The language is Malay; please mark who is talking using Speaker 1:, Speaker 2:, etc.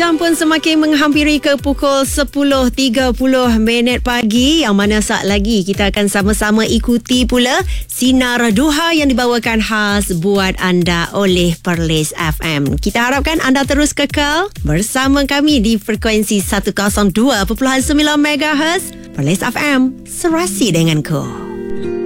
Speaker 1: jam pun semakin menghampiri ke pukul 10.30 pagi, yang mana saat lagi kita akan sama-sama ikuti pula Sinar Duha yang dibawakan khas buat anda oleh Perlis FM. Kita harapkan anda terus kekal bersama kami di frekuensi 102.9 MHz Perlis FM, serasi denganku.